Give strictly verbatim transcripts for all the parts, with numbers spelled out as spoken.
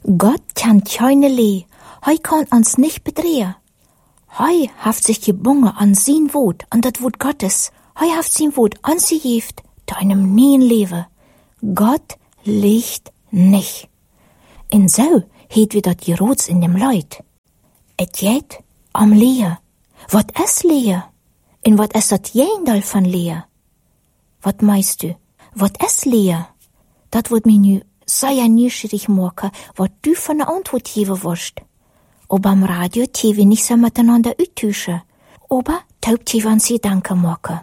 Gott kennt keine Lee, hei kann uns nicht bedrehen. Hei haft sich gebungen an sein Wort, an das Wort Gottes. Hei haft sein Wort anzugeft, deinem neuen Leben. Gott liegt nicht. Und so heet wir dat Gerots in dem Leut. Et geht am Lehe. Wat es Lehe? Und wat es dat Jendal von Lehe? Wat meinst du? Wat es Lehe? Dat wird mir nu sehr neugierig machen, wat du von der Antwort geben wirst. Ob am Radio die wir nicht so miteinander uttauschen, aber taub die wir uns Gedanken machen.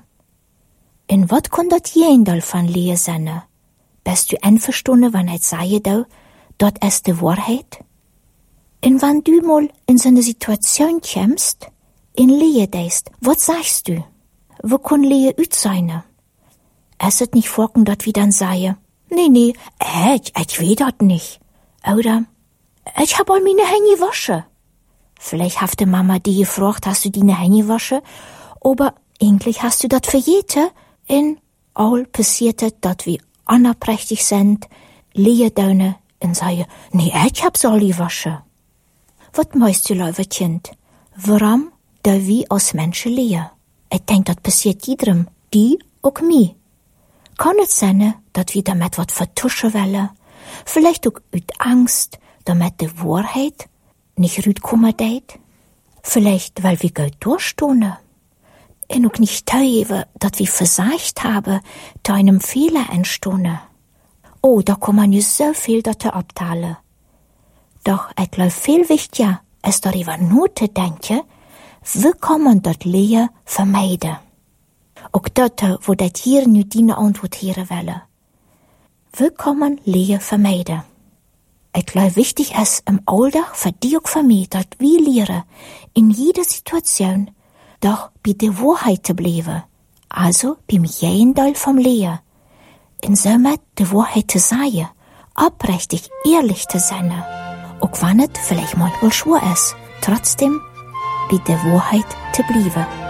Und wat kann dat Jendal von Lehe sein? Bist du einverstanden, wenn ich sage, da, dat es die Wahrheit? Und wenn du mal in so eine Situation kommst, in Lehe deist, was sagst du? Wo kann Lehe ut sein? Es wird nicht vorkommen, dat wir dann sagen, nee, nee, ich, ich weiß dat nicht. Oder, ich hab all meine Hände gewaschen. Vielleicht hat die Mama die gefragt, hast du deine Hände gewaschen? Aber eigentlich hast du dat vergeten. Und all passiert, dat wir anerprächtig sind, Lehe döne und sagen, nee, ich hab sie alle gewaschen. Was meinst du, liebe Kind? Warum da wir als Menschen lehren? Ich denk, das passiert jedem, die auch mir. Kann es sein, dass wir damit was vertuschen wollen? Vielleicht auch aus Angst, damit die Wahrheit nicht rauskommen wird? Vielleicht, weil wir Geld durchstehen? Und auch nicht teilhaben, dass wir versagt haben, da einem Fehler entstehen. Oh, da kann man ja so viel dazu abteilen. Doch es läuft viel wichtiger, als darüber nur zu denken, wie kann man das Lehren vermeiden? Auch dort, wo das hier nu deine Antwort hören will. Wie kann man Lehren vermeiden? Es läuft wichtig ist im Alltag für dich und für mich, dass wir lernen, in jeder Situation, doch bei der Wahrheit zu bleiben. Also beim Jendal vom Lehren. In somit die Wahrheit zu sagen, aufrichtig, ehrlich zu sein. Auch wenn es vielleicht manchmal schwer ist, trotzdem bei der Wahrheit zu bleiben.